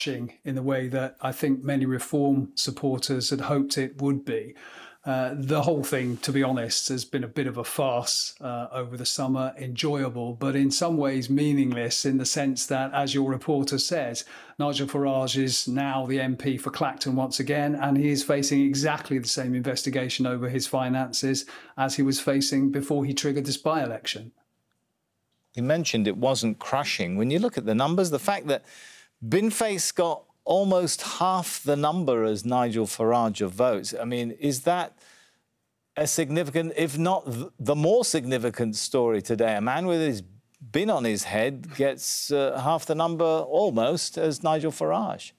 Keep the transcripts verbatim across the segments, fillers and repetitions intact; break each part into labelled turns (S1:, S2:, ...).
S1: in the way that I think many Reform supporters had hoped it would be. Uh, the whole thing, to be honest, has been a bit of a farce uh, over the summer, enjoyable, but in some ways meaningless in the sense that, as your reporter says, Nigel Farage is now the M P for Clacton once again, and he is facing exactly the same investigation over his finances as he was facing before he triggered this by-election.
S2: You mentioned it wasn't crushing. When you look at the numbers, the fact that Binface got almost half the number as Nigel Farage of votes. I mean, is that a significant, if not the more significant story today? A man with his bin on his head gets uh, half the number almost as Nigel Farage.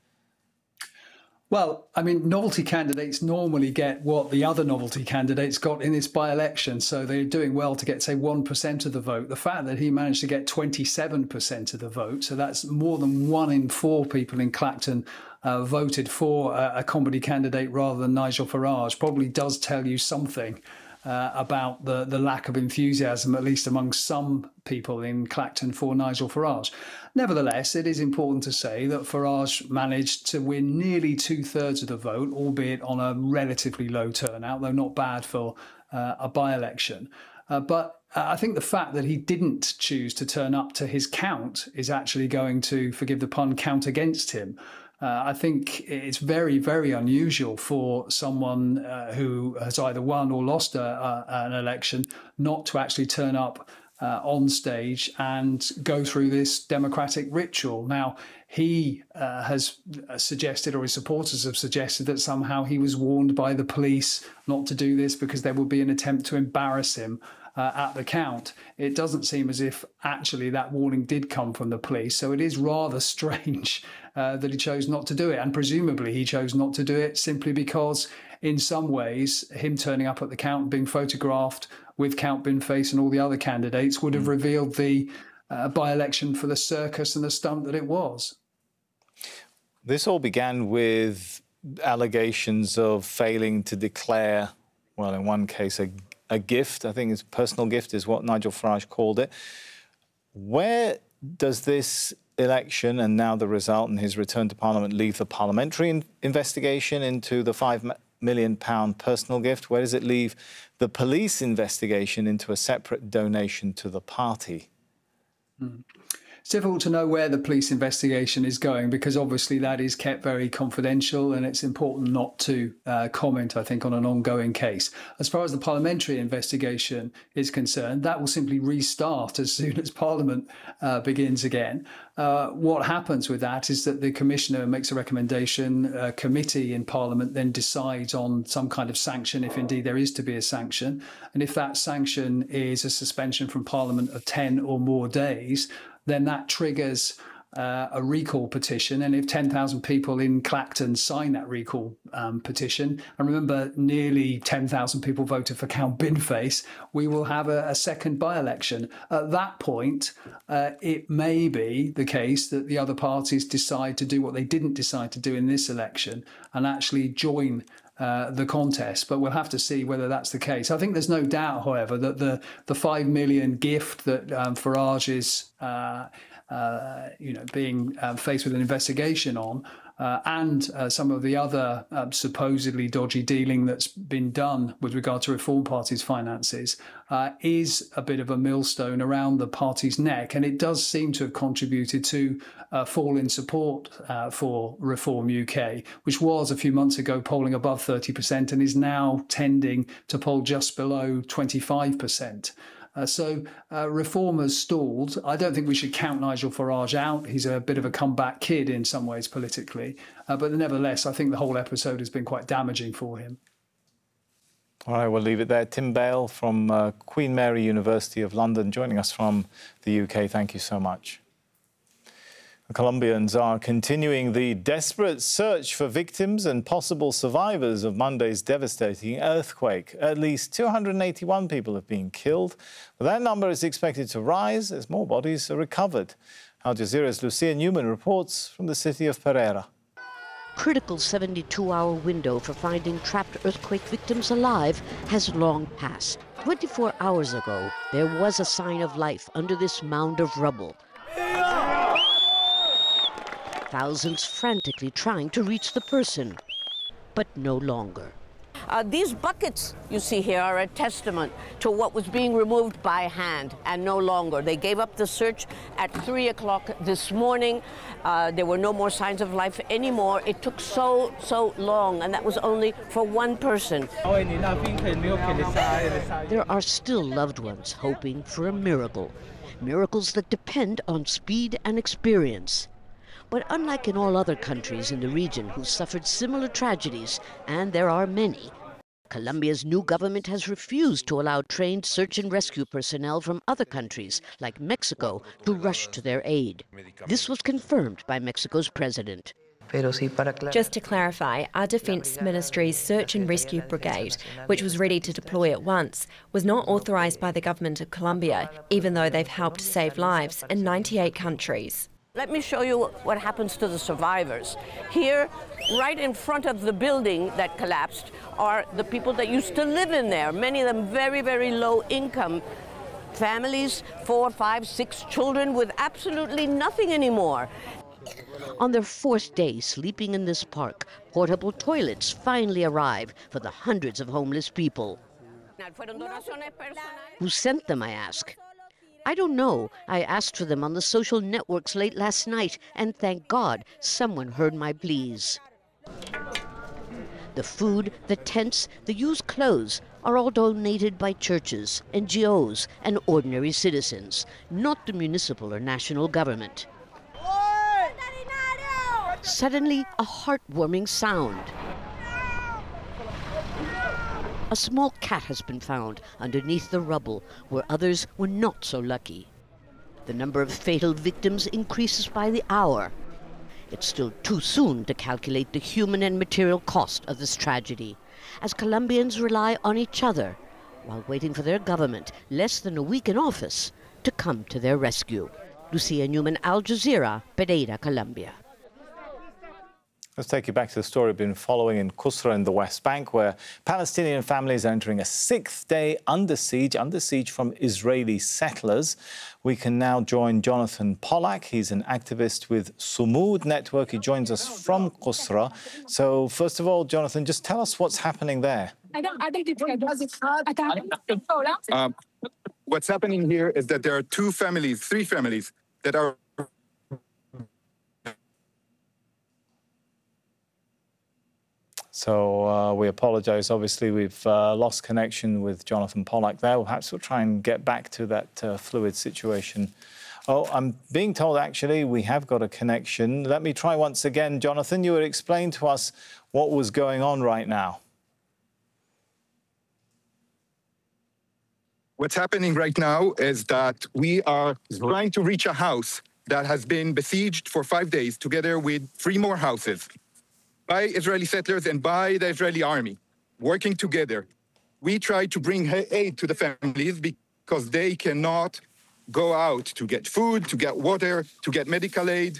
S1: Well, I mean, novelty candidates normally get what the other novelty candidates got in this by-election, so they're doing well to get, say, one percent of the vote. The fact that he managed to get twenty-seven percent of the vote, so that's more than one in four people in Clacton uh, voted for a, a comedy candidate rather than Nigel Farage, probably does tell you something uh, about the, the lack of enthusiasm, at least among some people in Clacton, for Nigel Farage. Nevertheless, it is important to say that Farage managed to win nearly two-thirds of the vote, albeit on a relatively low turnout, though not bad for uh, a by-election. Uh, but uh, I think the fact that he didn't choose to turn up to his count is actually going to, forgive the pun, count against him. Uh, I think it's very, very unusual for someone uh, who has either won or lost a, a, an election not to actually turn up Uh, on stage and go through this democratic ritual. Now, he uh, has suggested, or his supporters have suggested, that somehow he was warned by the police not to do this because there would be an attempt to embarrass him uh, at the count. It doesn't seem as if actually that warning did come from the police, so it is rather strange uh, that he chose not to do it, and presumably he chose not to do it simply because in some ways him turning up at the count, being photographed with Count Binface and all the other candidates, would have revealed the uh, by-election for the circus and the stunt that it was.
S2: This all began with allegations of failing to declare, well, in one case, a, a gift. I think it's a personal gift is what Nigel Farage called it. Where does this election and now the result and his return to Parliament leave the parliamentary in investigation into the five million pound personal gift? Where does it leave the police investigation into a separate donation to the party?
S1: Mm. It's difficult to know where the police investigation is going because obviously that is kept very confidential, and it's important not to uh, comment, I think, on an ongoing case. As far as the parliamentary investigation is concerned, that will simply restart as soon as Parliament uh, begins again. Uh, what happens with that is that the Commissioner makes a recommendation, a committee in Parliament then decides on some kind of sanction, if indeed there is to be a sanction. And if that sanction is a suspension from Parliament of ten or more days, then that triggers uh, a recall petition. And if ten thousand people in Clacton sign that recall um, petition, and remember, nearly ten thousand people voted for Count Binface, we will have a, a second by-election. At that point, uh, it may be the case that the other parties decide to do what they didn't decide to do in this election and actually join Uh, the contest, but we'll have to see whether that's the case. I think there's no doubt, however, that the the five million gift that um, Farage is, uh, uh, you know, being um, faced with an investigation on, uh, and uh, some of the other uh, supposedly dodgy dealing that's been done with regard to Reform Party's finances, uh, is a bit of a millstone around the party's neck, and it does seem to have contributed to a fall in support uh, for Reform U K, which was a few months ago polling above thirty percent and is now tending to poll just below twenty-five percent. Uh, so uh, Reform has stalled. I don't think we should count Nigel Farage out. He's a bit of a comeback kid in some ways politically. Uh, but nevertheless, I think the whole episode has been quite damaging for him.
S2: All right, we'll leave it there. Tim Bale from uh, Queen Mary University of London joining us from the U K. Thank you so much. The Colombians are continuing the desperate search for victims and possible survivors of Monday's devastating earthquake. At least two hundred eighty-one people have been killed, but that number is expected to rise as more bodies are recovered. Al Jazeera's Lucia Newman reports from the city of Pereira.
S3: Critical seventy-two hour window for finding trapped earthquake victims alive has long passed. twenty-four hours ago, there was a sign of life under this mound of rubble. thousands frantically trying to reach the person, but no longer.
S4: Uh, these buckets you see here are a testament to what was being removed by hand and no longer. They gave up the search at three o'clock this morning. Uh, there were no more signs of life anymore. It took so, so long, and that was only for one person.
S3: There are still loved ones hoping for a miracle. Miracles that depend on speed and experience. But unlike in all other countries in the region who suffered similar tragedies, and there are many, Colombia's new government has refused to allow trained search and rescue personnel from other countries, like Mexico, to rush to their aid. This was confirmed by Mexico's president.
S5: Just to clarify, our Defence Ministry's Search and Rescue Brigade, which was ready to deploy at once, was not authorised by the government of Colombia, even though they've helped save lives in ninety-eight countries.
S4: Let me show you what happens to the survivors. Here, right in front of the building that collapsed, are the people that used to live in there, many of them very, very low income families, four, five, six children with absolutely nothing anymore.
S3: On their fourth day sleeping in this park, portable toilets finally arrive for the hundreds of homeless people. Who sent them, I ask? I don't know. I asked for them on the social networks late last night, and thank God someone heard my pleas. The food, the tents, the used clothes are all donated by churches, N G Os, and ordinary citizens, not the municipal or national government. Suddenly, a heartwarming sound. A small cat has been found underneath the rubble, where others were not so lucky. The number of fatal victims increases by the hour. It's still too soon to calculate the human and material cost of this tragedy, as Colombians rely on each other while waiting for their government, less than a week in office, to come to their rescue. Lucia Newman, Al Jazeera, Pereira, Colombia.
S2: Let's take you back to the story we've been following in Qusra in the West Bank, where Palestinian families are entering a sixth day under siege, under siege from Israeli settlers. We can now join Jonathan Pollack. He's an activist with Sumud Network. He joins us from Qusra. So, first of all, Jonathan, just tell us what's happening there.
S6: Um, what's happening here is that there are two families, three families, that are
S2: So uh, we apologise. Obviously, we've uh, lost connection with Jonathan Pollack there. Perhaps we'll try and get back to that uh, fluid situation. Oh, I'm being told, actually, we have got a connection. Let me try once again. Jonathan, you would explain to us what was going on right now.
S6: What's happening right now is that we are trying to reach a house that has been besieged for five days, together with three more houses, by Israeli settlers and by the Israeli army, working together. We try to bring aid to the families because they cannot go out to get food, to get water, to get medical aid.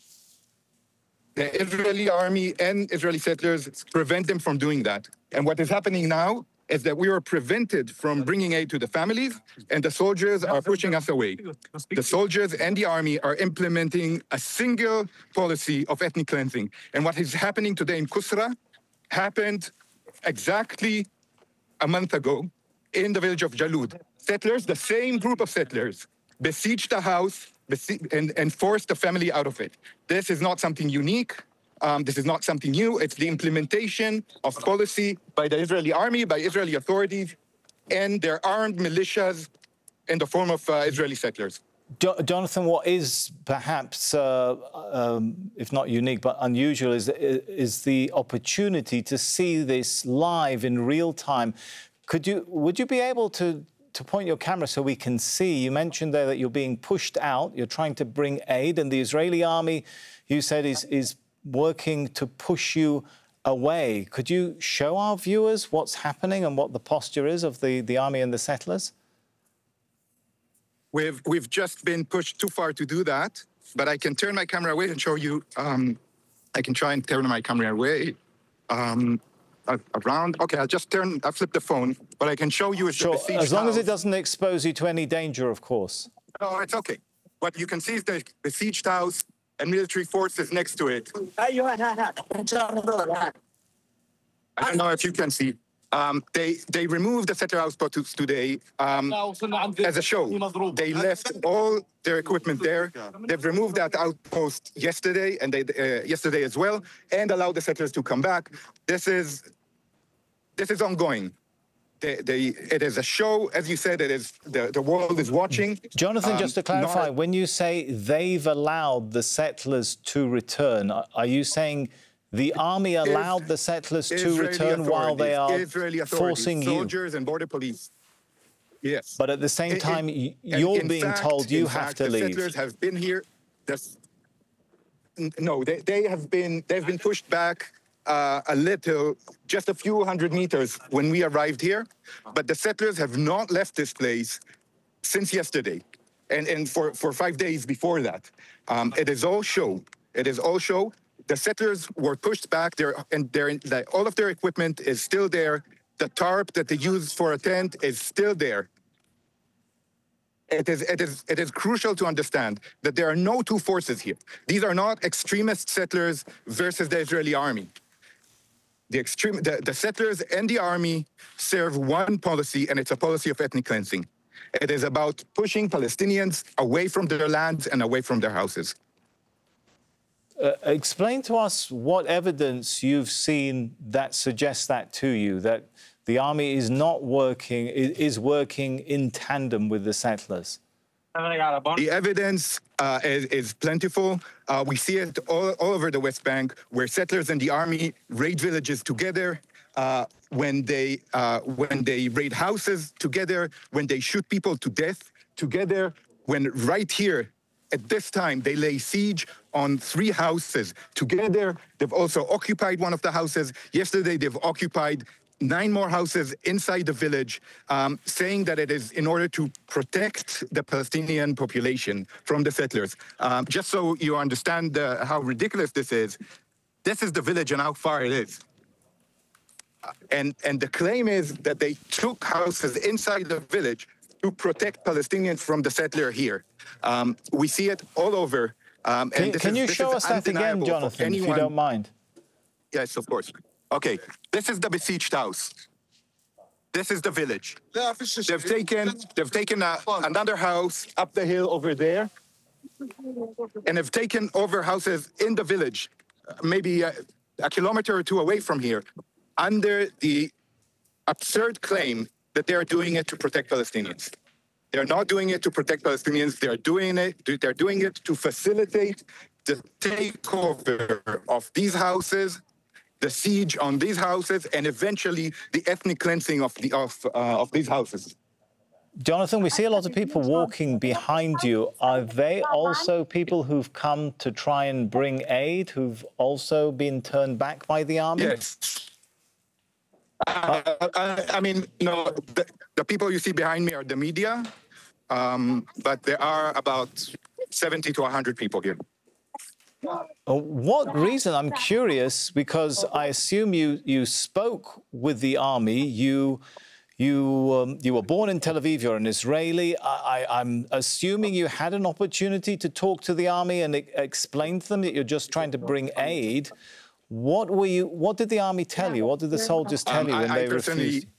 S6: The Israeli army and Israeli settlers prevent them from doing that. And what is happening now is that we are prevented from bringing aid to the families, and the soldiers are pushing us away. The soldiers and the army are implementing a single policy of ethnic cleansing. And what is happening today in Qusra happened exactly a month ago in the village of Jalud. Settlers, the same group of settlers, besieged the house and, and forced the family out of it. This is not something unique. Um, this is not something new. It's the implementation of policy by the Israeli army, by Israeli authorities, and their armed militias in the form of uh, Israeli settlers.
S2: Jo Jonathan, what is perhaps, uh, um, if not unique, but unusual, is, is the opportunity to see this live in real time. Could you, would you be able to, to point your camera so we can see? You mentioned there that you're being pushed out, you're trying to bring aid, and the Israeli army, you said, is, is working to push you away. Could you show our viewers what's happening and what the posture is of the, the army and the settlers?
S6: We've, we've just been pushed too far to do that, but I can turn my camera away and show you. Um, I can try and turn my camera away. Um, around. OK, I'll just turn, I'll flip the phone, but I can show you.
S2: Sure, as long as it doesn't expose you to any danger, of course.
S6: Oh, it's OK. What you can see is the besieged house. and military forces next to it. I don't know if you can see. Um, they they removed the settler outposts today um, as a show. They left all their equipment there. They've removed that outpost yesterday and they uh, yesterday as well, and allowed the settlers to come back. This is this is ongoing. They, they, it is a show, as you said. It is the, the world is watching.
S2: Jonathan, um, just to clarify,
S6: not...
S2: when you say they've allowed the settlers to return, are you saying the army allowed is, the settlers to
S6: Israeli
S2: return while they are forcing you?
S6: Soldiers and border police. Yes.
S2: But at the same
S6: it,
S2: time,
S6: it,
S2: you're being
S6: fact,
S2: told you have
S6: fact,
S2: to
S6: the
S2: leave.
S6: Settlers have been here. This, no, they, they have been they've been pushed back uh, a little, just a few hundred meters when we arrived here. But the settlers have not left this place since yesterday, and and for for five days before that. Um, it is all show. It is all show. The settlers were pushed back there, and their, all of their equipment is still there. The tarp that they used for a tent is still there. It is, it is, it is crucial to understand that there are no two forces here. These are not extremist settlers versus the Israeli army. The, extreme, the, the settlers and the army serve one policy, and it's a policy of ethnic cleansing. It is about pushing Palestinians away from their lands and away from their houses.
S2: Uh, explain to us what evidence you've seen that suggests that to you, that the army is not working, is working in tandem with the settlers.
S6: The evidence uh, is, is plentiful. Uh, we see it all, all over the West Bank, where settlers and the army raid villages together, uh, when they uh, when they raid houses together, when they shoot people to death together, when right here, at this time, they lay siege on three houses together. They've also occupied one of the houses. Yesterday, they've occupied nine more houses inside the village, um, saying that it is in order to protect the Palestinian population from the settlers. Um, just so you understand uh, how ridiculous this is, this is the village and how far it is. Uh, and, and the claim is that they took houses inside the village to protect Palestinians from the settler here. Um, we see it all over. Um,
S2: can
S6: and this
S2: can
S6: is,
S2: you
S6: this
S2: show
S6: is
S2: us that again, Jonathan, if you don't mind?
S6: Yes, of course. Okay, this is the besieged house. This is the village. They've taken, they've taken a, another house up the hill over there, and have taken over houses in the village, maybe a, a kilometer or two away from here, under the absurd claim that they are doing it to protect Palestinians. They're not doing it to protect Palestinians. They're doing it. They're doing it to facilitate the takeover of these houses, the siege on these houses, and eventually the ethnic cleansing of the of uh, of these houses.
S2: Jonathan, we see a lot of people walking behind you. Are they also people who've come to try and bring aid, who've also been turned back by the army?
S6: Yes. Uh, I, I mean, you know, the, the people you see behind me are the media, um, but there are about seventy to one hundred people here.
S2: Uh, what reason? I'm curious, because I assume you, you spoke with the army. You, you, um, you were born in Tel Aviv. You're an Israeli. I, I, I'm assuming you had an opportunity to talk to the army and e explain to them that you're just trying to bring aid. What were you? What did the army tell you? What did the soldiers tell um, you when I, they I refused?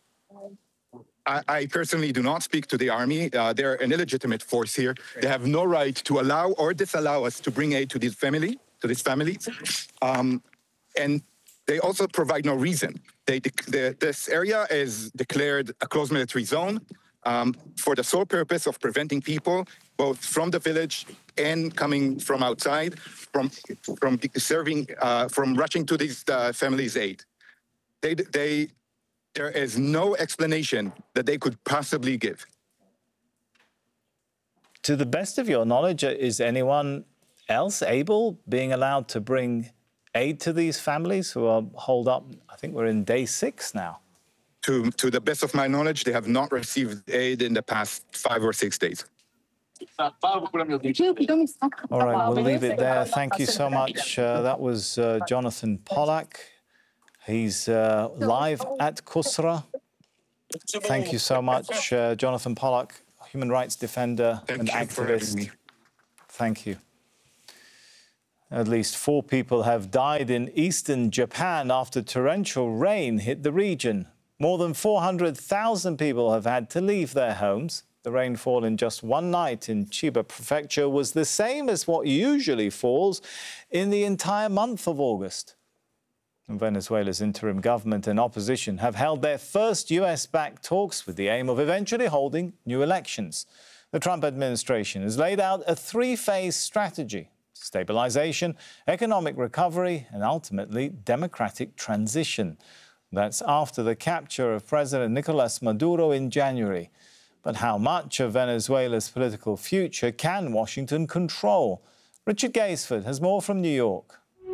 S6: I, I personally do not speak to the army. Uh, they're an illegitimate force here. They have no right to allow or disallow us to bring aid to this family, to this family, um, and they also provide no reason. They, the, this area is declared a closed military zone um, for the sole purpose of preventing people, both from the village and coming from outside, from from serving, uh, from rushing to these uh, families' aid. They, they, there is no explanation that they could possibly give.
S2: To the best of your knowledge, is anyone else able, being allowed to bring aid to these families who are holed up? I think we're in day six now.
S6: To, to the best of my knowledge, they have not received aid in the past five or six days.
S2: All right, we'll leave it there. Thank you so much. Uh, that was uh, Jonathan Pollack. He's uh, live at Kusra. Thank you so much, uh, Jonathan Pollack, human rights defender
S6: Thank
S2: and
S6: you
S2: activist. Thank you. At least four people have died in eastern Japan after torrential rain hit the region. More than four hundred thousand people have had to leave their homes. The rainfall in just one night in Chiba Prefecture was the same as what usually falls in the entire month of August. Venezuela's interim government and opposition have held their first U S-backed talks with the aim of eventually holding new elections. The Trump administration has laid out a three-phase strategy: stabilization, economic recovery, and ultimately democratic transition. That's after the capture of President Nicolas Maduro in January. But how much of Venezuela's political future can Washington control? Richard Gaisford has more from New York.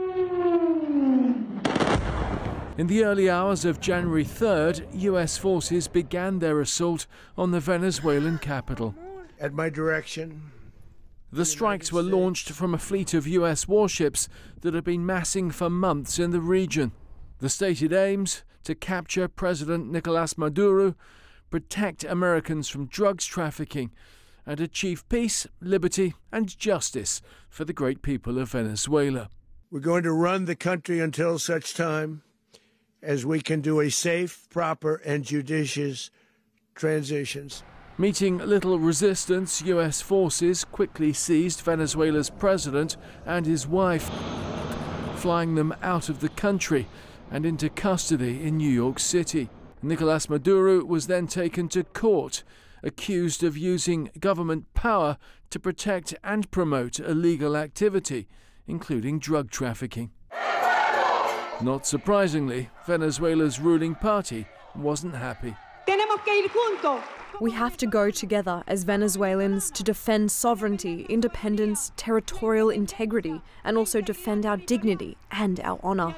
S7: In the early hours of January third, U S forces began their assault on the Venezuelan capital.
S8: At my direction,
S7: the strikes were launched from a fleet of U S warships that had been massing for months in the region. The stated aims: to capture President Nicolas Maduro, protect Americans from drugs trafficking, and achieve peace, liberty, and justice for the great people of Venezuela.
S8: We're going to run the country until such time as we can do a safe, proper, and judicious transitions.
S7: Meeting little resistance, U S forces quickly seized Venezuela's president and his wife, flying them out of the country and into custody in New York City. Nicolas Maduro was then taken to court, accused of using government power to protect and promote illegal activity, including drug trafficking. Not surprisingly, Venezuela's ruling party wasn't happy.
S9: We have to go together as Venezuelans to defend sovereignty, independence, territorial integrity, and also defend our dignity and our honor.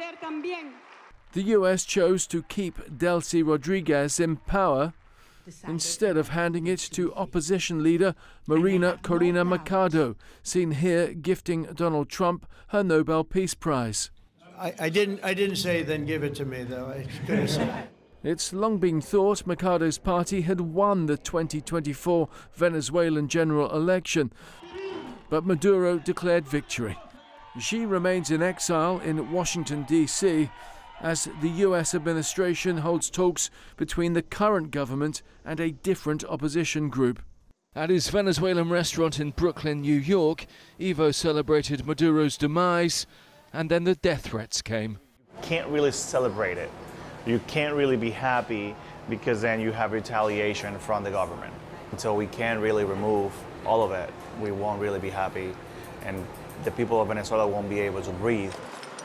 S7: The U S chose to keep Delcy Rodriguez in power instead of handing it to opposition leader Marina Corina Machado, seen here gifting Donald Trump her Nobel Peace Prize.
S8: I, I didn't. I didn't say then give it to me, though. I could have said.
S7: It's long been thought Machado's party had won the twenty twenty-four Venezuelan general election, but Maduro declared victory. She remains in exile in Washington, D C, as the U S administration holds talks between the current government and a different opposition group. At his Venezuelan restaurant in Brooklyn, New York, Evo celebrated Maduro's demise, and then the death threats came.
S10: Can't really celebrate it. You can't really be happy because then you have retaliation from the government. Until we can really remove all of it, we won't really be happy, and the people of Venezuela won't be able to breathe.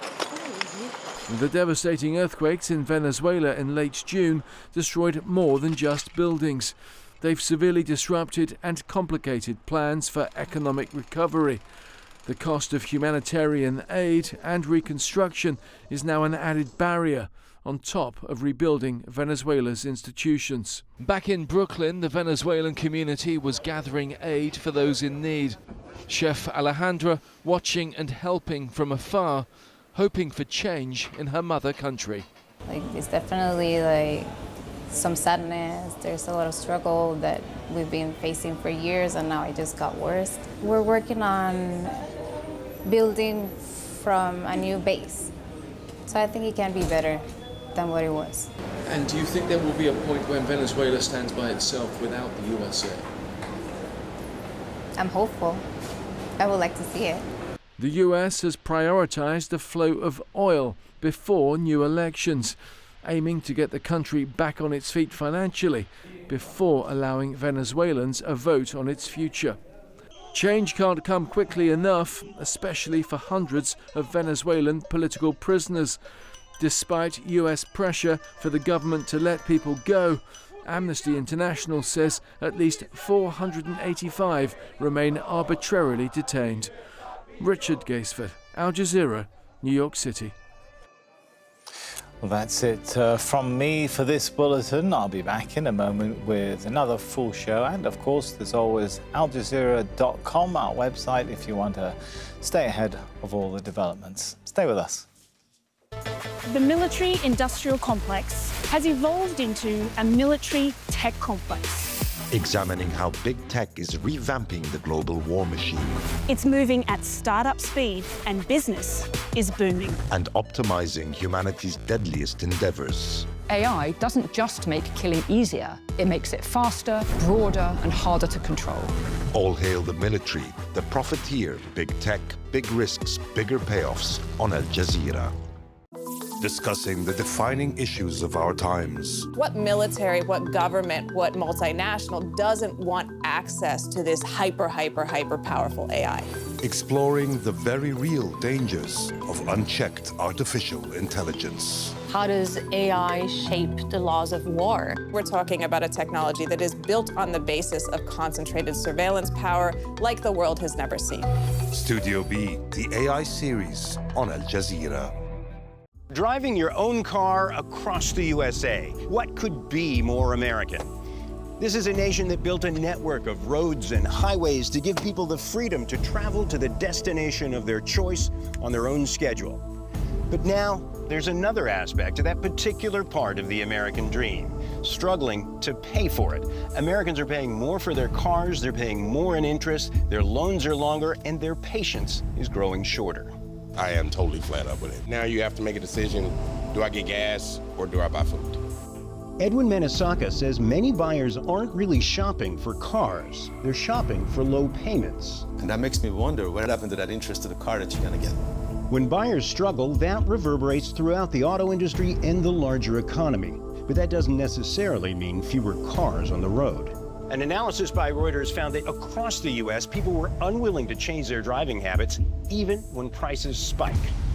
S7: The devastating earthquakes in Venezuela in late June destroyed more than just buildings. They've severely disrupted and complicated plans for economic recovery. The cost of humanitarian aid and reconstruction is now an added barrier on top of rebuilding Venezuela's institutions. Back in Brooklyn, the Venezuelan community was gathering aid for those in need. Chef Alejandra watching and helping from afar, hoping for change in her mother country.
S11: Like, it's definitely like some sadness. There's a lot of struggle that we've been facing for years, and now it just got worse. We're working on building from a new base, so I think it can be better than what it was.
S12: And do you think there will be a point when Venezuela stands by itself without the U S A?
S11: I'm hopeful. I would like to see it.
S7: The U S has prioritized the flow of oil before new elections, aiming to get the country back on its feet financially before allowing Venezuelans a vote on its future. Change can't come quickly enough, especially for hundreds of Venezuelan political prisoners. Despite U S pressure for the government to let people go, Amnesty International says at least four hundred eighty-five remain arbitrarily detained. Richard Gaisford, Al Jazeera, New York City.
S2: Well, that's it uh, from me for this bulletin. I'll be back in a moment with another full show. And, of course, there's always al jazeera dot com, our website, if you want to stay ahead of all the developments. Stay with us.
S13: The military-industrial complex has evolved into a military tech complex.
S14: examining how big tech is revamping the global war machine.
S13: It's moving at startup speed and business is booming.
S14: And optimizing humanity's deadliest endeavors.
S15: A I doesn't just make killing easier, it makes it faster, broader, and harder to control.
S14: All hail the military, the profiteer, big tech, big risks, bigger payoffs on Al Jazeera. Discussing the defining issues of our times.
S16: What military, what government, what multinational doesn't want access to this hyper, hyper, hyper powerful A I?
S14: Exploring the very real dangers of unchecked artificial intelligence.
S16: How does A I shape the laws of war? We're talking about a technology that is built on the basis of concentrated surveillance power like the world has never seen.
S14: Studio B, the A I series on Al Jazeera.
S17: Driving your own car across the U S A. What could be more American? This is a nation that built a network of roads and highways to give people the freedom to travel to the destination of their choice on their own schedule. But now, there's another aspect to that particular part of the American dream, struggling to pay for it. Americans are paying more for their cars, they're paying more in interest, their loans are longer, and their patience is growing shorter.
S18: I am totally flat up with it. Now you have to make a decision, do I get gas or do I buy food?
S17: Edwin Manisaka says many buyers aren't really shopping for cars, they're shopping for low payments.
S19: And that makes me wonder what happened to that interest to the car that you're gonna get.
S17: When buyers struggle, that reverberates throughout the auto industry and the larger economy. But that doesn't necessarily mean fewer cars on the road. An analysis by Reuters found that across the U S, people were unwilling to change their driving habits, even when prices spike.